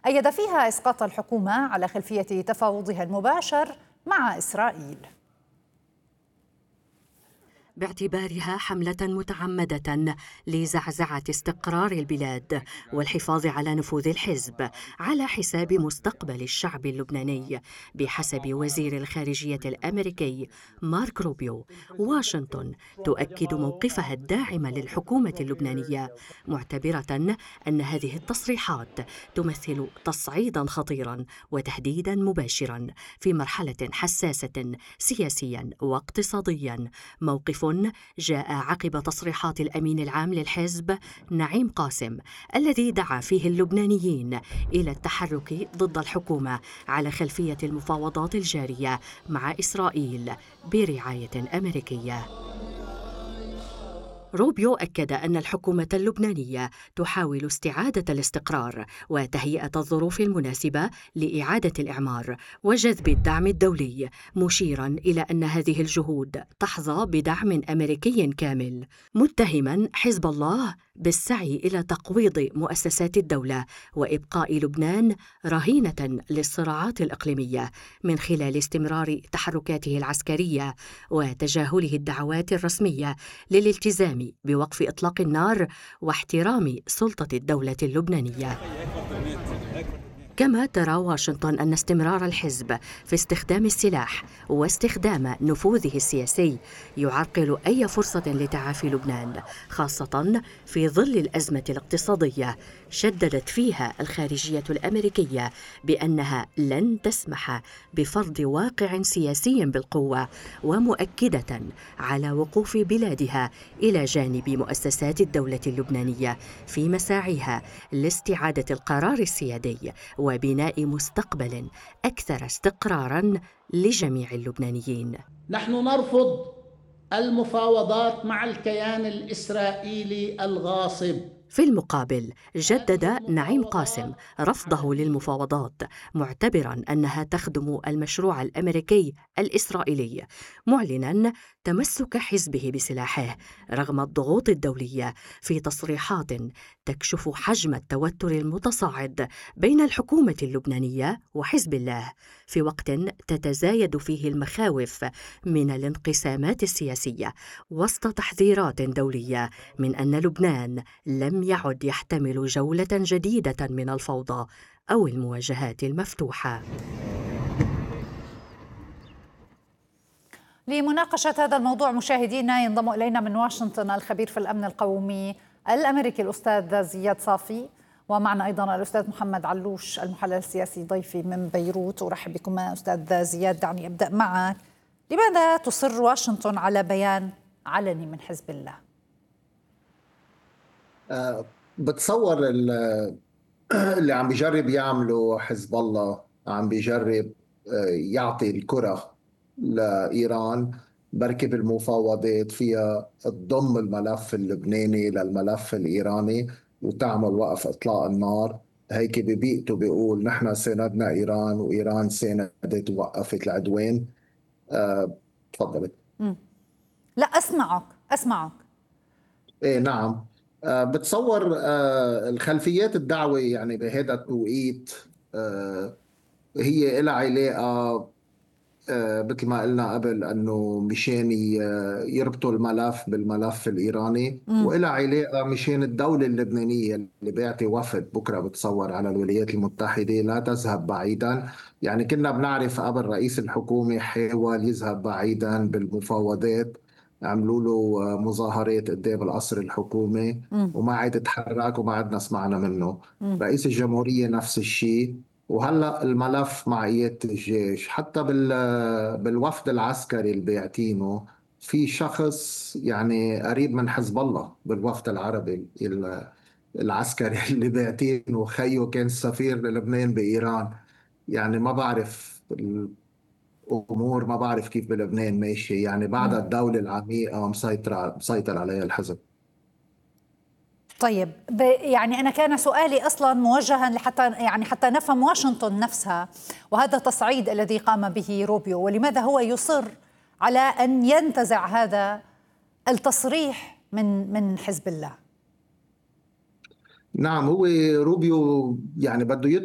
أيد فيها إسقاط الحكومة على خلفية تفاوضها المباشر مع إسرائيل، باعتبارها حملة متعمدة لزعزعة استقرار البلاد والحفاظ على نفوذ الحزب على حساب مستقبل الشعب اللبناني. بحسب وزير الخارجية الأمريكي مارك روبيو، واشنطن تؤكد موقفها الداعم للحكومة اللبنانية، معتبرة أن هذه التصريحات تمثل تصعيداً خطيراً وتهديداً مباشراً في مرحلة حساسة سياسياً واقتصادياً. موقف جاء عقب تصريحات الأمين العام للحزب نعيم قاسم، الذي دعا فيه اللبنانيين إلى التحرك ضد الحكومة على خلفية المفاوضات الجارية مع إسرائيل برعاية أمريكية. روبيو أكد أن الحكومة اللبنانية تحاول استعادة الاستقرار وتهيئة الظروف المناسبة لإعادة الإعمار وجذب الدعم الدولي، مشيراً إلى أن هذه الجهود تحظى بدعم أمريكي كامل، متهماً حزب الله بالسعي إلى تقويض مؤسسات الدولة وإبقاء لبنان رهينة للصراعات الإقليمية من خلال استمرار تحركاته العسكرية وتجاهله الدعوات الرسمية للالتزام بوقف إطلاق النار واحترام سلطة الدولة اللبنانية. كما ترى واشنطن أن استمرار الحزب في استخدام السلاح واستخدام نفوذه السياسي يعرقل أي فرصة لتعافي لبنان، خاصة في ظل الأزمة الاقتصادية شددت فيها الخارجية الأمريكية بأنها لن تسمح بفرض واقع سياسي بالقوة، ومؤكدة على وقوف بلادها إلى جانب مؤسسات الدولة اللبنانية في مساعيها لاستعادة القرار السيادي وبناء مستقبل أكثر استقراراً لجميع اللبنانيين. نحن نرفض المفاوضات مع الكيان الإسرائيلي الغاصب. في المقابل جدد نعيم قاسم رفضه للمفاوضات، معتبراً أنها تخدم المشروع الأمريكي الإسرائيلي، معلناً تمسك حزبه بسلاحه رغم الضغوط الدولية، في تصريحات تكشف حجم التوتر المتصاعد بين الحكومة اللبنانية وحزب الله، في وقت تتزايد فيه المخاوف من الانقسامات السياسية، وسط تحذيرات دولية من أن لبنان لم يعد يحتمل جولة جديدة من الفوضى أو المواجهات المفتوحة. لمناقشة هذا الموضوع مشاهدينا ينضم إلينا من واشنطن الخبير في الأمن القومي الأمريكي الأستاذ زياد صافي، ومعنا أيضا الأستاذ محمد علوش المحلل السياسي ضيفي من بيروت. أرحب بكم أستاذ زياد. دعني أبدأ معك، لماذا تصر واشنطن على بيان علني من حزب الله؟ بتصور اللي عم بيجرب يعمله حزب الله عم بيجرب يعطي الكرة لإيران، بركب المفاوضات فيها تضم الملف اللبناني للملف الإيراني وتعمل وقف إطلاق النار. هيك ببيئته بيقول نحن ساندنا إيران وإيران ساندت ووقفت العدوان. تفضلي. لا، أسمعك. ايه نعم. بتصور الخلفيات الدعوة يعني بهذا التوقيت هي لها علاقة، مثل ما قلنا قبل انه مشان يربطوا الملف بالملف الايراني، وإلها علاقة مشان الدولة اللبنانية اللي بيعطي وفد بكره بتصور على الولايات المتحدة لا تذهب بعيدا. يعني كنا بنعرف قبل رئيس الحكومة حاول يذهب بعيدا بالمفاوضات، عملوا له مظاهرات قدام القصر الحكومي وما عاد تحرك وما عدنا سمعنا منه. رئيس الجمهورية نفس الشيء. وهلا الملف مع قيادة الجيش حتى بالوفد العسكري اللي بيعتينه في شخص يعني قريب من حزب الله بالوفد العربي العسكري اللي بيعتينه خيه كان سفير للبنان بإيران. يعني ما بعرف الأمور، ما بعرف كيف بلبنان ماشي، يعني بعد الدولة العميقة مسيطر عليها الحزب. طيب، يعني أنا كان سؤالي أصلا موجها حتى نفهم واشنطن نفسها وهذا التصعيد الذي قام به روبيو، ولماذا هو يصر على أن ينتزع هذا التصريح من حزب الله. نعم، هو روبيو يعني بده